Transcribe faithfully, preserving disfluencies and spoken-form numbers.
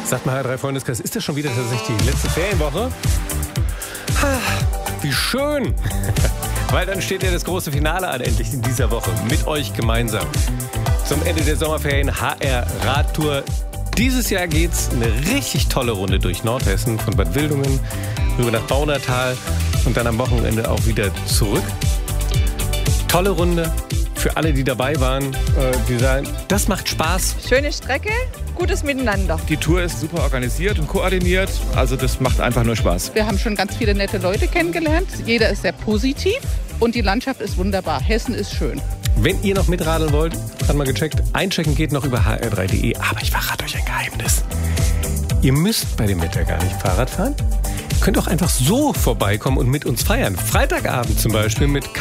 Sagt mal, H R drei Freundeskreis, ist das schon wieder tatsächlich die letzte Ferienwoche? Wie schön! Weil dann steht ja das große Finale an, endlich in dieser Woche. Mit euch gemeinsam. Zum Ende der Sommerferien H R Radtour. Dieses Jahr geht's eine richtig tolle Runde durch Nordhessen. Von Bad Wildungen rüber nach Baunatal und dann am Wochenende auch wieder zurück. Tolle Runde. Für alle, die dabei waren, die sagen, das macht Spaß. Schöne Strecke, gutes Miteinander. Die Tour ist super organisiert und koordiniert, also das macht einfach nur Spaß. Wir haben schon ganz viele nette Leute kennengelernt. Jeder ist sehr positiv und die Landschaft ist wunderbar. Hessen ist schön. Wenn ihr noch mitradeln wollt, hat mal gecheckt, einchecken geht noch über h r drei punkt de. Aber ich verrate euch ein Geheimnis. Ihr müsst bei dem Wetter gar nicht Fahrrad fahren. Ihr könnt auch einfach so vorbeikommen und mit uns feiern. Freitagabend zum Beispiel mit